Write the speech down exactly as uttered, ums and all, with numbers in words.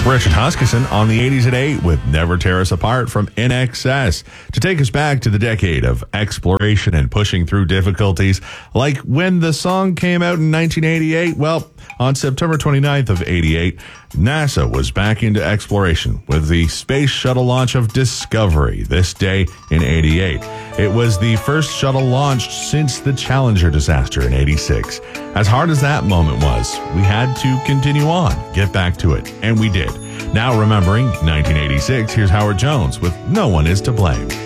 Richard Huskisson on the eighties at eight with Never Tear Us Apart from I N X S to take us back to the decade of exploration and pushing through difficulties. Like when the song came out in nineteen eighty-eight, well, on September twenty-ninth of eighty-eight, NASA was back into exploration with the space shuttle launch of Discovery this day in eighty-eight. It was the first shuttle launched since the Challenger disaster in eighty-six. As hard as that moment was, we had to continue on, get back to it, and we did. Now remembering nineteen eighty-six, here's Howard Jones with No One Is to Blame.